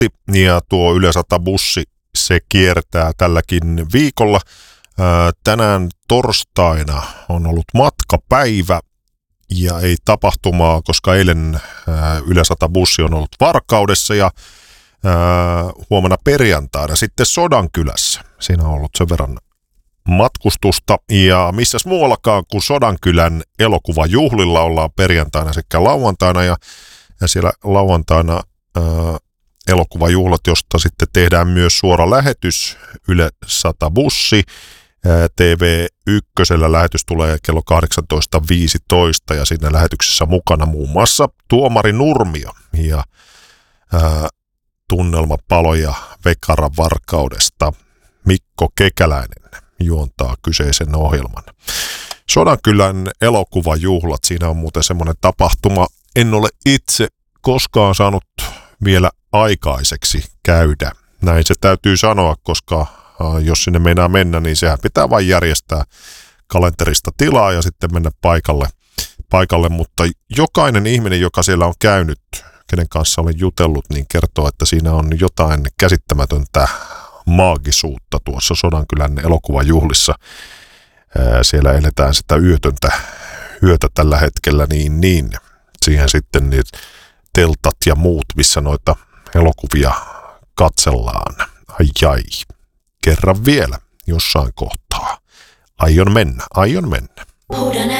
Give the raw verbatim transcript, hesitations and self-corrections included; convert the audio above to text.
ja tuo Yle sata bussi, se kiertää tälläkin viikolla. Tänään torstaina on ollut matkapäivä ja ei tapahtumaa, koska eilen Yle sata bussi on ollut Varkaudessa ja huomenna perjantaina sitten Sodankylässä. Siinä on ollut sen verran matkustusta ja missäs muuallakaan kuin Sodankylän elokuvajuhlilla ollaan perjantaina sekä lauantaina ja, ja siellä lauantaina ää, elokuvajuhlat, josta sitten tehdään myös suora lähetys Yle sata bussi. Ää, T V yksi lähetys tulee kello kahdeksantoista viisitoista ja siinä lähetyksessä mukana muun muassa Tuomari Nurmio ja ää, tunnelmapaloja Vekaran Varkaudesta Mikko Kekäläinen juontaa kyseisen ohjelman. Sodankylän elokuvajuhlat, siinä on muuten semmoinen tapahtuma. En ole itse koskaan saanut vielä aikaiseksi käydä. Näin se täytyy sanoa, koska jos sinne meinaa mennä, niin sehän pitää vain järjestää kalenterista tilaa ja sitten mennä paikalle. paikalle. Mutta jokainen ihminen, joka siellä on käynyt, kenen kanssa olen jutellut, niin kertoo, että siinä on jotain käsittämätöntä maagisuutta tuossa Sodankylän elokuvajuhlissa. Siellä eletään sitä yötöntä yötä tällä hetkellä, niin, niin siihen sitten niin teltat ja muut, missä noita elokuvia katsellaan. Ai ai, kerran vielä jossain kohtaa. Aion mennä, aion mennä.